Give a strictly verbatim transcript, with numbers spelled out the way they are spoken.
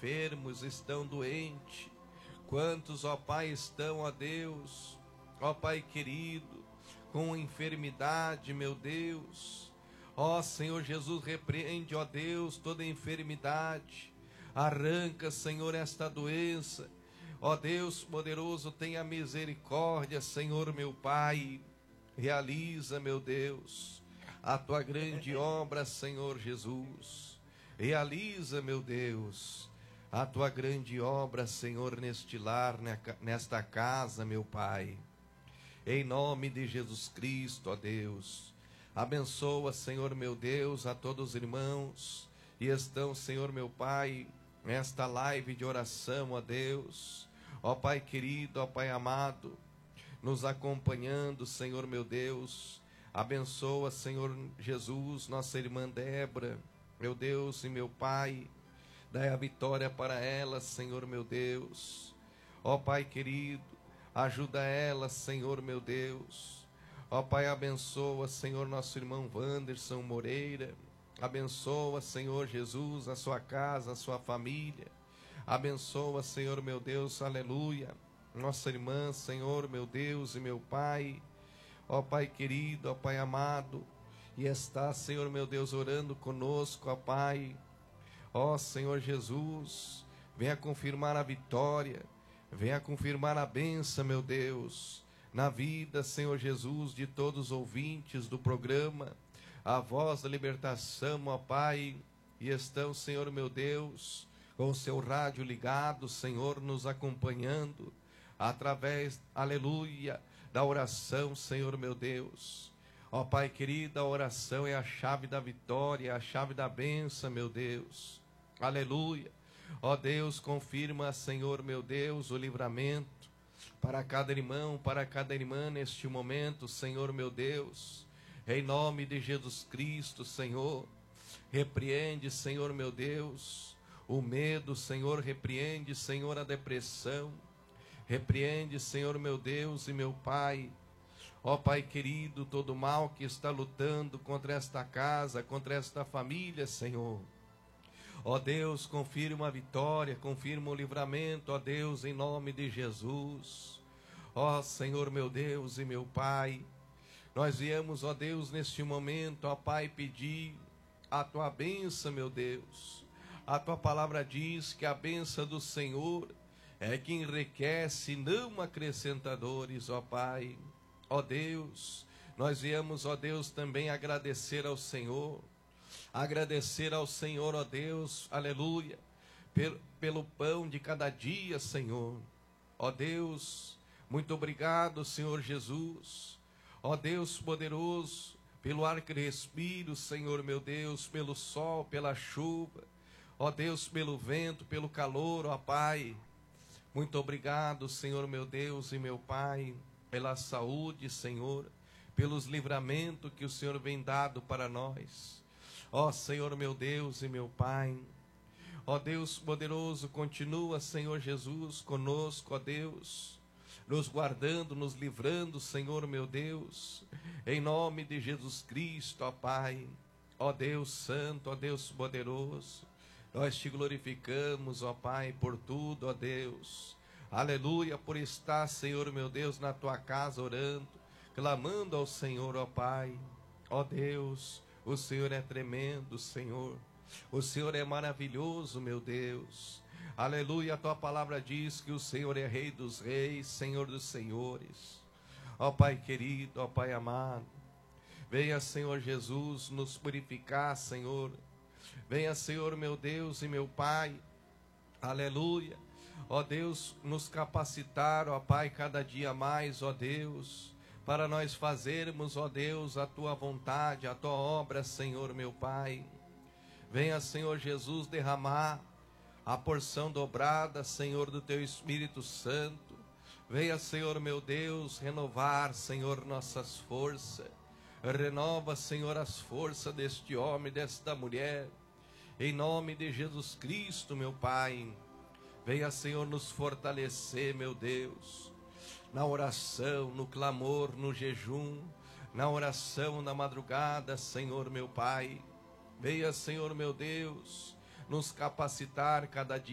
enfermos, estão doentes. Quantos, ó Pai, estão, ó Deus, ó Pai querido, com enfermidade, meu Deus. Ó Senhor Jesus, repreende, ó Deus, toda enfermidade. Arranca, Senhor, esta doença. Ó Deus poderoso, tenha misericórdia, Senhor meu Pai. Realiza, meu Deus, a tua grande obra, Senhor Jesus. Realiza, meu Deus, a tua grande obra, Senhor, neste lar, nesta casa, meu Pai. Em nome de Jesus Cristo, ó Deus. Abençoa, Senhor, meu Deus, a todos os irmãos e estão, Senhor, meu Pai, nesta live de oração, ó Deus. Ó Pai querido, ó Pai amado, nos acompanhando, Senhor, meu Deus. Abençoa, Senhor Jesus, nossa irmã Débora, meu Deus e meu Pai. Dai a vitória para ela, Senhor, meu Deus. Ó Pai querido, ajuda ela, Senhor, meu Deus. Ó Pai, abençoa, Senhor, nosso irmão Wanderson Moreira. Abençoa, Senhor Jesus, a sua casa, a sua família. Abençoa, Senhor, meu Deus, aleluia. Nossa irmã, Senhor, meu Deus e meu Pai. Ó Pai querido, ó Pai amado. E está, Senhor, meu Deus, orando conosco, ó Pai. Ó Senhor Jesus, venha confirmar a vitória, venha confirmar a bênção, meu Deus, na vida, Senhor Jesus, de todos os ouvintes do programa, a voz da libertação, ó Pai, e estão, Senhor meu Deus, com o seu rádio ligado, Senhor, nos acompanhando, através, aleluia, da oração, Senhor meu Deus. Ó Pai querido, a oração é a chave da vitória, é a chave da bênção, meu Deus. Aleluia. Ó Deus, confirma, Senhor meu Deus, o livramento para cada irmão, para cada irmã neste momento, Senhor meu Deus. Em nome de Jesus Cristo, Senhor. Repreende, Senhor meu Deus, o medo, Senhor, repreende, Senhor, a depressão. Repreende, Senhor meu Deus e meu Pai. Ó Pai querido, todo mal que está lutando contra esta casa, contra esta família, Senhor. Ó Deus, confirma a vitória, confirma o livramento, ó Deus, em nome de Jesus. Ó Senhor, meu Deus e meu Pai, nós viemos, ó Deus, neste momento, ó Pai, pedir a Tua bênção, meu Deus. A Tua palavra diz que a bênção do Senhor é que enriquece, não acrescentadores, ó Pai. Ó Deus, nós viemos, ó Deus, também agradecer ao Senhor. Agradecer ao Senhor, ó Deus, aleluia, pelo, pelo pão de cada dia, Senhor. Ó Deus, muito obrigado, Senhor Jesus. Ó Deus poderoso, pelo ar que respiro, Senhor meu Deus, pelo sol, pela chuva. Ó Deus, pelo vento, pelo calor, ó Pai. Muito obrigado, Senhor meu Deus e meu Pai, pela saúde, Senhor, pelos livramentos que o Senhor vem dado para nós. Ó Senhor meu Deus e meu Pai, ó Deus poderoso, continua, Senhor Jesus, conosco, ó Deus, nos guardando, nos livrando, Senhor meu Deus, em nome de Jesus Cristo, ó Pai, ó Deus santo, ó Deus poderoso, nós te glorificamos, ó Pai, por tudo, ó Deus, aleluia, por estar, Senhor meu Deus, na tua casa orando, clamando ao Senhor, ó Pai, ó Deus. O Senhor é tremendo, Senhor. O Senhor é maravilhoso, meu Deus. Aleluia, a tua palavra diz que o Senhor é Rei dos reis, Senhor dos senhores. Ó Pai querido, ó Pai amado. Venha, Senhor Jesus, nos purificar, Senhor. Venha, Senhor, meu Deus e meu Pai. Aleluia. Ó Deus, nos capacitar, ó Pai, cada dia mais, ó Deus, para nós fazermos, ó Deus, a Tua vontade, a Tua obra, Senhor, meu Pai. Venha, Senhor Jesus, derramar a porção dobrada, Senhor, do Teu Espírito Santo. Venha, Senhor, meu Deus, renovar, Senhor, nossas forças. Renova, Senhor, as forças deste homem, desta mulher. Em nome de Jesus Cristo, meu Pai. Venha, Senhor, nos fortalecer, meu Deus. Na oração, no clamor, no jejum, na oração, na madrugada, Senhor meu Pai. Venha, Senhor meu Deus, nos capacitar cada dia